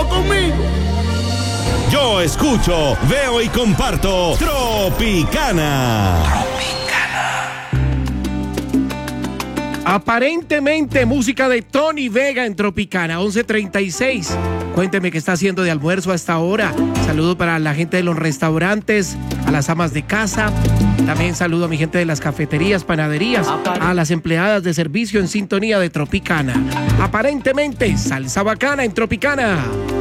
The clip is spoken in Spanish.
conmigo. Yo escucho, veo y comparto Tropicana. Aparentemente música de Tony Vega en Tropicana, 11:36. Cuénteme qué está haciendo de almuerzo a esta hora. Saludo para la gente de los restaurantes, a las amas de casa. También saludo a mi gente de las cafeterías, panaderías, a las empleadas de servicio en sintonía de Tropicana. Aparentemente, salsa bacana en Tropicana.